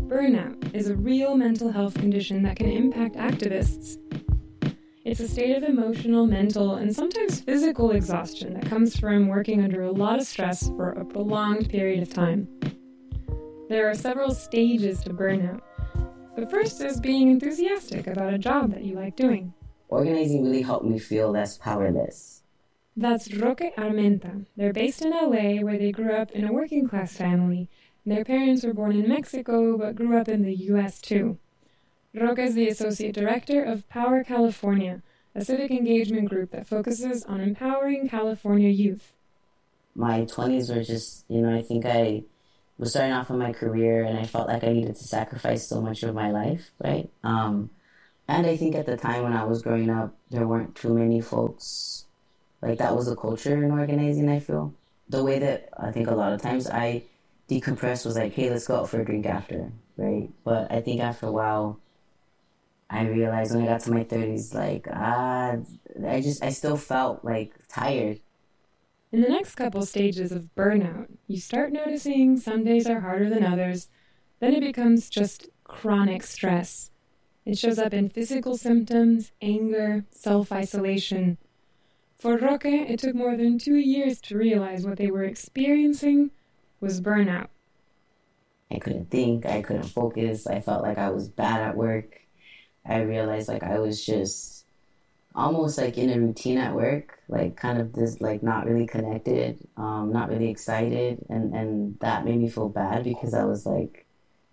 Burnout is a real mental health condition that can impact activists. It's a state of emotional, mental, and sometimes physical exhaustion that comes from working under a lot of stress for a prolonged period of time. There are several stages to burnout. The first is being enthusiastic about a job that you like doing. Organizing really helped me feel less powerless. That's Roque Armenta. They're based in LA, where they grew up in a working-class family. Their parents were born in Mexico, but grew up in the U.S. too. Roque is the Associate Director of Power California, a civic engagement group that focuses on empowering California youth. My 20s were just, I think I was starting off in my career and I felt like I needed to sacrifice so much of my life, right? And I think at the time when I was growing up, there weren't too many folks, like that was the culture in organizing, I feel. The way that I think a lot of times I decompress was like, hey, let's go out for a drink after, right? But I think after a while, I realized when I got to my 30s, like, I still felt like tired. In the next couple stages of burnout, you start noticing some days are harder than others. Then it becomes just chronic stress. It shows up in physical symptoms, anger, self-isolation. For Roque, it took more than 2 years to realize what they were experiencing was burnout. I couldn't think, I couldn't focus, I felt like I was bad at work. I realized like I was just almost like in a routine at work, like kind of this like not really connected, not really excited, and that made me feel bad because I was like,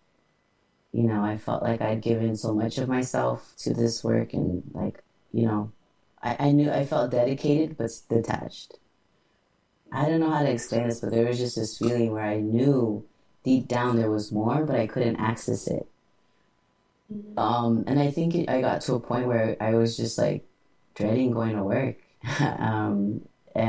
I felt like I'd given so much of myself to this work and like, I knew I felt dedicated but detached. I don't know how to explain this, but there was just this feeling where I knew deep down there was more, but I couldn't access it. And I think I got to a point where I was just like dreading going to work. And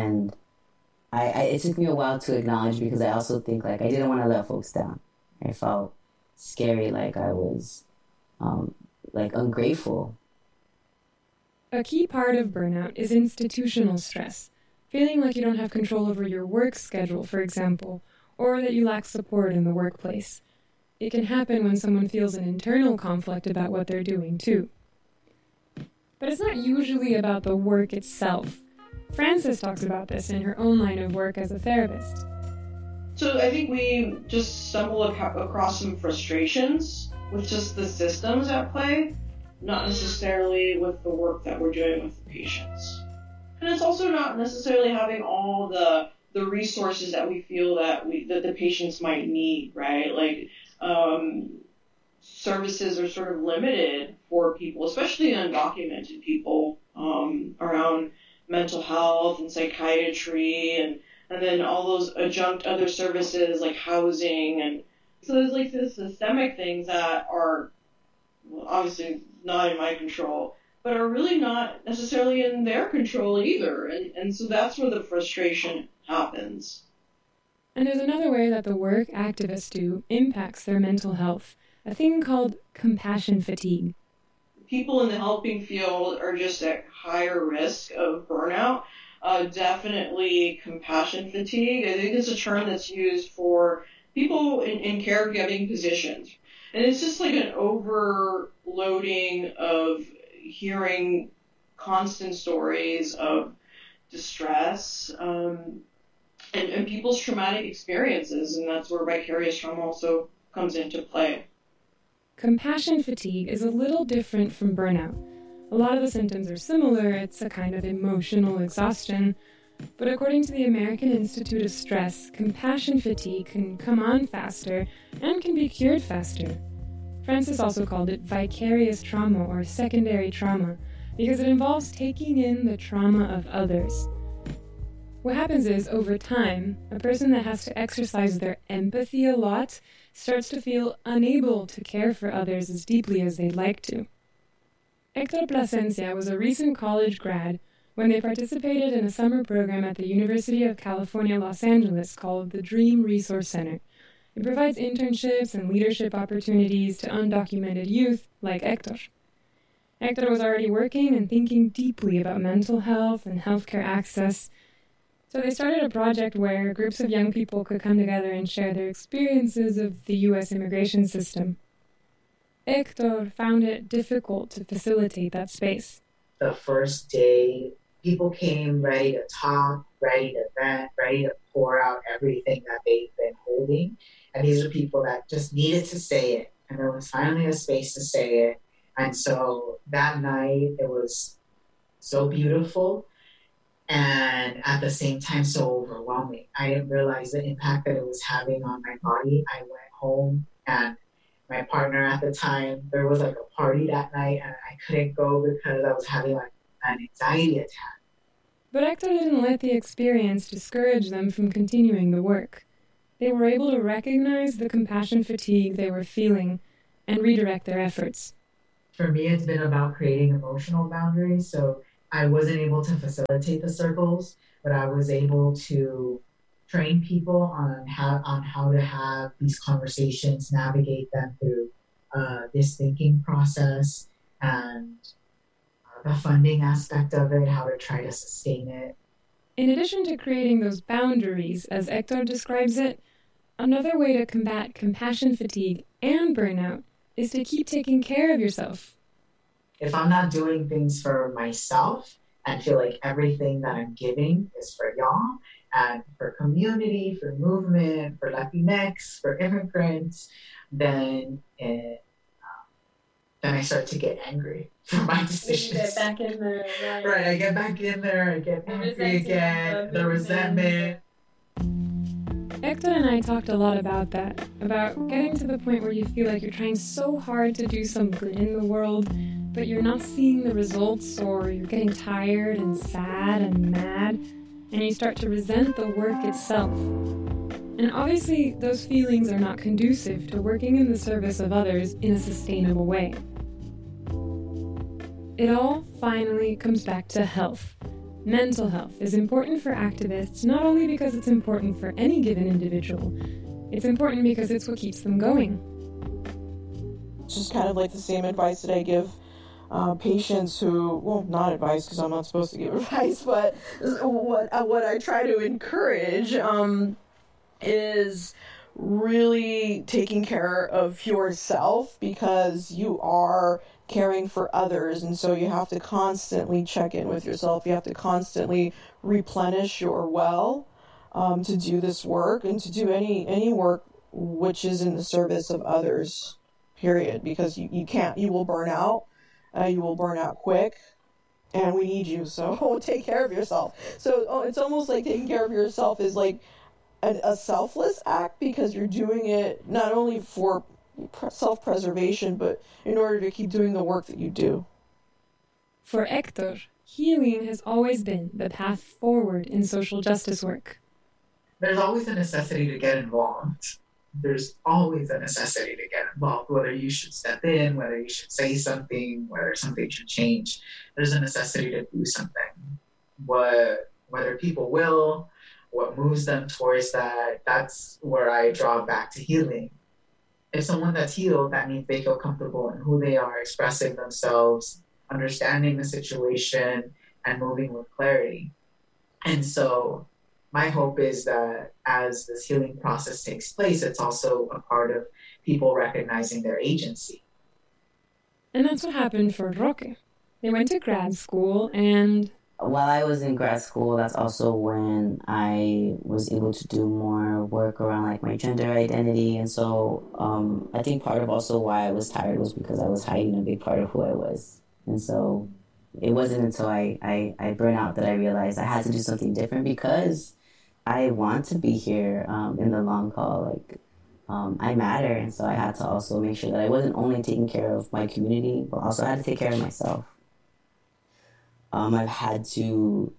it took me a while to acknowledge because I also think like I didn't want to let folks down. I felt scary, like I was like ungrateful. A key part of burnout is institutional stress. Feeling like you don't have control over your work schedule, for example, or that you lack support in the workplace. It can happen when someone feels an internal conflict about what they're doing, too. But it's not usually about the work itself. Frances talks about this in her own line of work as a therapist. So I think we just stumble across some frustrations with just the systems at play, not necessarily with the work that we're doing with the patients. And it's also not necessarily having all the resources that we feel that the patients might need, right? Like services are sort of limited for people, especially undocumented people, around mental health and psychiatry and then all those adjunct other services like housing. And so there's like this systemic things that are obviously not in my control, but are really not necessarily in their control either. And so that's where the frustration happens. And there's another way that the work activists do impacts their mental health, a thing called compassion fatigue. People in the helping field are just at higher risk of burnout. Definitely compassion fatigue. I think it's a term that's used for people in caregiving positions. And it's just like an overloading of hearing constant stories of distress and people's traumatic experiences, and that's where vicarious trauma also comes into play. Compassion fatigue is a little different from burnout. A lot of the symptoms are similar. It's a kind of emotional exhaustion. But according to the American Institute of Stress, compassion fatigue can come on faster and can be cured faster. Frances also called it vicarious trauma or secondary trauma because it involves taking in the trauma of others. What happens is, over time, a person that has to exercise their empathy a lot starts to feel unable to care for others as deeply as they'd like to. Hector Plasencia was a recent college grad when they participated in a summer program at the University of California, Los Angeles called the Dream Resource Center. It provides internships and leadership opportunities to undocumented youth like Hector. Hector was already working and thinking deeply about mental health and healthcare access, so they started a project where groups of young people could come together and share their experiences of the U.S. immigration system. Hector found it difficult to facilitate that space. The first day, people came ready to talk, ready to vent, ready to pour out everything that they've been holding. And these are people that just needed to say it. And there was finally a space to say it. And so that night, it was so beautiful and at the same time so overwhelming. I didn't realize the impact that it was having on my body. I went home and my partner at the time, there was like a party that night and I couldn't go because I was having like an anxiety attack. But Hector didn't let the experience discourage them from continuing the work. They were able to recognize the compassion fatigue they were feeling and redirect their efforts. For me, it's been about creating emotional boundaries. So I wasn't able to facilitate the circles, but I was able to train people on how to have these conversations, navigate them through this thinking process and the funding aspect of it, how to try to sustain it. In addition to creating those boundaries, as Hector describes it, another way to combat compassion fatigue and burnout is to keep taking care of yourself. If I'm not doing things for myself and feel like everything that I'm giving is for y'all and for community, for movement, for Latinx, for immigrants, then I start to get angry for my decisions. You get back in there, right? Right, I get back in there, I get angry again, the resentment. Hector and I talked a lot about that, about getting to the point where you feel like you're trying so hard to do some good in the world, but you're not seeing the results, or you're getting tired and sad and mad, and you start to resent the work itself. And obviously, those feelings are not conducive to working in the service of others in a sustainable way. It all finally comes back to health. Mental health is important for activists not only because it's important for any given individual, it's important because it's what keeps them going. It's just kind of like the same advice that I give patients who, well, not advice because I'm not supposed to give advice, but what I try to encourage is really taking care of yourself, because you are caring for others, and so you have to constantly check in with yourself. You have to constantly replenish your well to do this work and to do any work which is in the service of others, period, because you will burn out. You will burn out quick, and we need you, so take care of yourself. So it's almost like taking care of yourself is like a selfless act, because you're doing it not only for self-preservation, but in order to keep doing the work that you do. For Hector, healing has always been the path forward in social justice work. There's always a necessity to get involved. There's always a necessity to get involved, whether you should step in, whether you should say something, whether something should change. There's a necessity to do something. Whether people will, what moves them towards that, that's where I draw back to healing. If someone that's healed, that means they feel comfortable in who they are, expressing themselves, understanding the situation, and moving with clarity. And so my hope is that as this healing process takes place, it's also a part of people recognizing their agency. And that's what happened for Roque. They went to grad school, and while I was in grad school, that's also when I was able to do more work around like my gender identity. And so I think part of also why I was tired was because I was hiding a big part of who I was. And so it wasn't until I burned out that I realized I had to do something different, because I want to be here in the long haul. I matter. And so I had to also make sure that I wasn't only taking care of my community, but also I had to take care of myself. I've had to,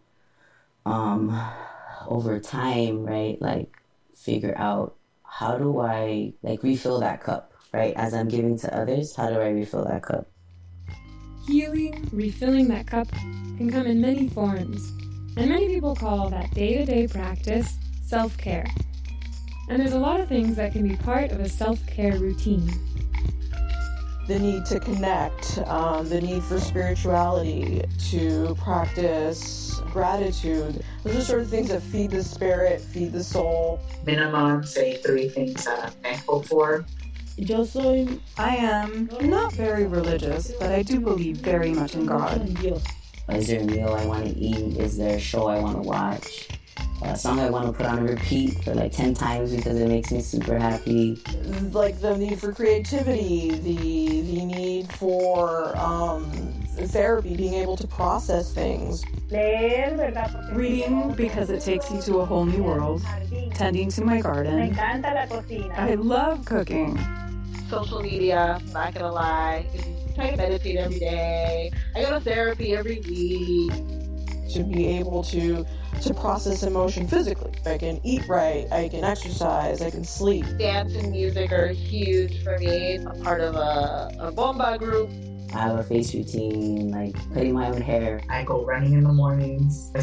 over time, right, figure out how do I, refill that cup, right? As I'm giving to others, how do I refill that cup? Healing, refilling that cup, can come in many forms. And many people call that day-to-day practice self-care. And there's a lot of things that can be part of a self-care routine. The need to connect, the need for spirituality, to practice gratitude. Those are sort of things that feed the spirit, feed the soul. Minimum, say 3 things that I'm thankful for. I am not very religious, but I do believe very much in God. Is there a meal I want to eat? Is there a show I want to watch? A song I want to put on repeat for like 10 times because it makes me super happy. Like the need for creativity, the need for therapy, being able to process things. Reading because it takes you to a whole new world. Tending to my garden. I love cooking. Social media, not gonna lie. I meditate every day. I go to therapy every week. To be able to process emotion physically. I can eat right, I can exercise, I can sleep. Dance and music are huge for me. I'm part of a bomba group. I have a face routine, like cutting my own hair. I go running in the mornings.